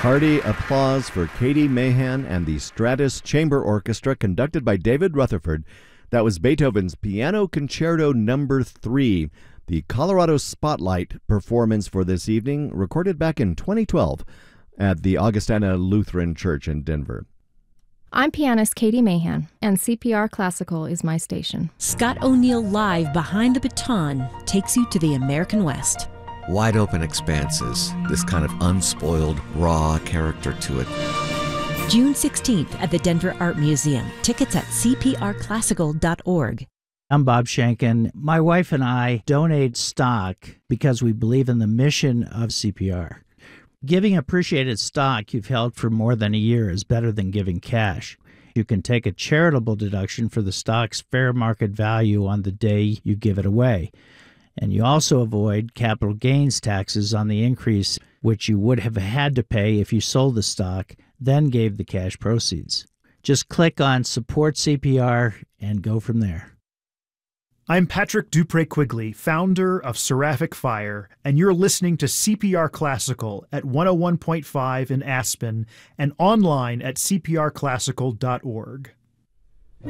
Hearty applause for Katie Mahan and the Stratus Chamber Orchestra, conducted by David Rutherford. That was Beethoven's Piano Concerto No. 3, the Colorado Spotlight performance for this evening, recorded back in 2012 at the Augustana Lutheran Church in Denver. I'm pianist Katie Mahan, and CPR Classical is my station. Scott O'Neill Live Behind the Baton takes you to the American West. Wide open expanses, this kind of unspoiled, raw character to it. June 16th at the Denver Art Museum. Tickets at cprclassical.org. I'm Bob Shankin. My wife and I donate stock because we believe in the mission of CPR. Giving appreciated stock you've held for more than a year is better than giving cash. You can take a charitable deduction for the stock's fair market value on the day you give it away. And you also avoid capital gains taxes on the increase, which you would have had to pay if you sold the stock, then gave the cash proceeds. Just click on Support CPR and go from there. I'm Patrick Dupree Quigley, founder of Seraphic Fire, and you're listening to CPR Classical at 101.5 in Aspen and online at cprclassical.org.